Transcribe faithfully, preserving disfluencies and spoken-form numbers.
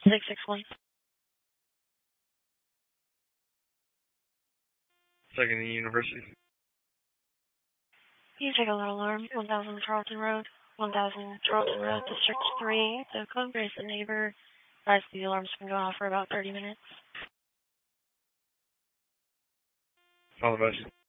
six six one. Second University. You take a little alarm, one thousand Charlton Road, one thousand Charlton Road, District three, the code race the neighbor. Guys, the alarm's been going off for about thirty minutes. All the best.